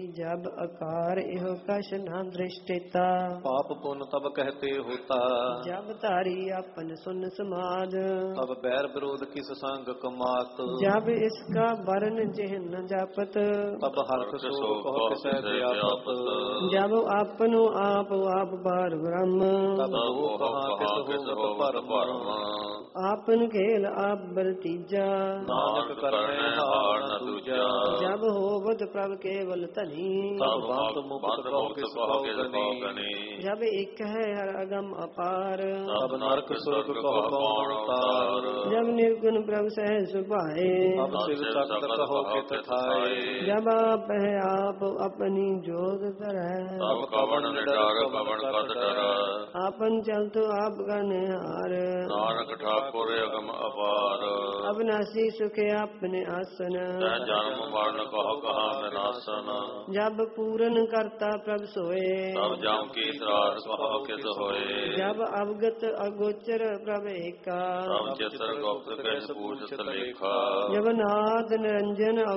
जब आकार इहो कश न दृष्टिता। पाप पुण्य तब कहते होता, जब तारी अपन सुन समाज। तब बैर विरोध किस संग कमात। जब इसका वर्ण जिह न जापत। तब हर्ष शोक कहो किसै व्यापत। जब आपनो आप आप बार ब्रह्म। तब वो कहाँ किस हो परम। आपन खेल आप बल तीजा। नानक करने हार न दूजा। जब होवत प्रभ केवल तनी। तब बंद मुक्त कहो किस कहो गनी। जब एक है हर अगम अपार। तब नरक स्वर्ग कहो कौन अवतार। जब निर्गुण प्रभ सहज सुभाए। तब शिव तख्त कहो कित थाए। जब आप है आप अपनी जोग तरह। तब कवन निडर कवन कद डर। आपन चल तो आप का निहार। नानक ठाकुर अगम अपार। अविनाशी सुख अपने आसन। जन्म मरण कहो कहाँ विनाशन। जब पूरन करता प्रभ सोए। तब जम की त्रास कहो किस होए। जब अवगत अगोचर प्रभ एका। तब चित्र गुप्त किस पूछत लेखा। जब नाद निरंजन